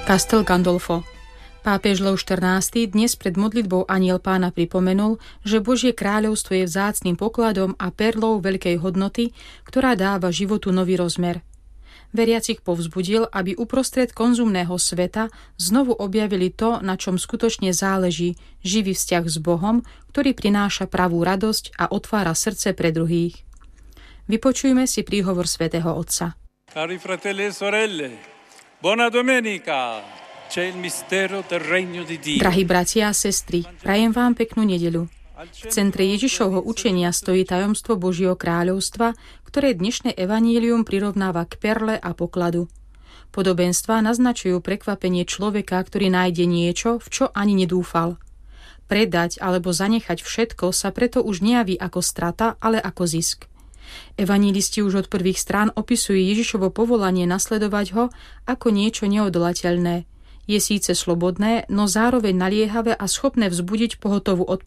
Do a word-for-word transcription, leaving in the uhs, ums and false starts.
Castel Gandolfo. Pápež Lev štrnásty dnes pred modlitbou Anjel Pána pripomenul, že Božie kráľovstvo je vzácnym pokladom a perlou veľkej hodnoty, ktorá dáva životu nový rozmer. Veriacich povzbudil, aby uprostred konzumného sveta znovu objavili to, na čom skutočne záleží, živý vzťah s Bohom, ktorý prináša pravú radosť a otvára srdce pre druhých. Vypočujme si príhovor svätého Otca. Cari fratelli e sorelle, buona domenica! C'è il mistero del regno di Dio. Drahí bratia a sestry, prajem vám peknú nedeľu. V centre Ježišovho učenia stojí tajomstvo Božieho kráľovstva, ktoré dnešné evanílium prirovnáva k perle a pokladu. Podobenstvá naznačujú prekvapenie človeka, ktorý nájde niečo, v čo ani nedúfal. Predať alebo zanechať všetko sa preto už nejaví ako strata, ale ako zisk. Evanílisti už od prvých strán opisujú Ježišovo povolanie nasledovať ho ako niečo neodolateľné. Je síce slobodné, no zároveň naliehavé a schopné vzbudiť pohotovú odpoveď